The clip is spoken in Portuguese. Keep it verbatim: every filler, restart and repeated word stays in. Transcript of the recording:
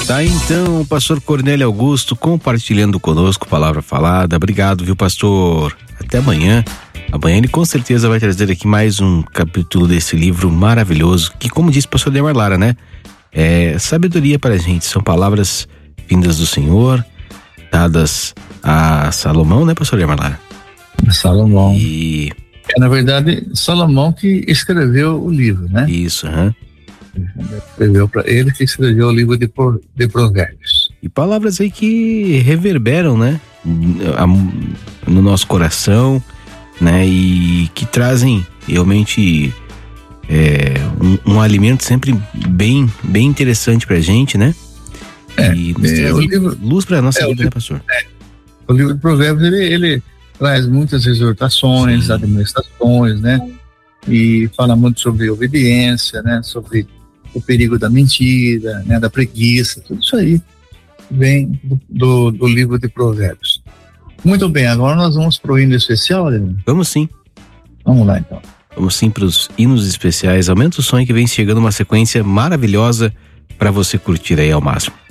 Tá, então, o pastor Cornélio Augusto compartilhando conosco palavra falada. Obrigado, viu, pastor? Até amanhã. Amanhã ele com certeza vai trazer aqui mais um capítulo desse livro maravilhoso, que, como disse o pastor Demar Lara, né? É sabedoria para a gente. São palavras vindas do Senhor, dadas a Salomão, né, pastor Demar Lara? Salomão. E... É, na verdade, Salomão que escreveu o livro, né? Isso, aham. Escreveu para ele que escreveu o livro de, Pro, de Provérbios. E palavras aí que reverberam, né? No nosso coração, né? E que trazem realmente é, um, um alimento sempre bem, bem interessante pra gente, né? É, e nos é, o livro, luz pra nossa é, vida, o, né, pastor? É, o livro de Provérbios, ele, ele traz muitas exortações, Sim. administrações, né? E fala muito sobre obediência, né? Sobre o perigo da mentira, né? Da preguiça, tudo isso aí vem do, do, do livro de Provérbios. Muito bem, agora nós vamos pro hino especial, né? Vamos sim. Vamos lá, então. Vamos sim pros hinos especiais. Aumenta o som que vem chegando uma sequência maravilhosa para você curtir aí ao máximo.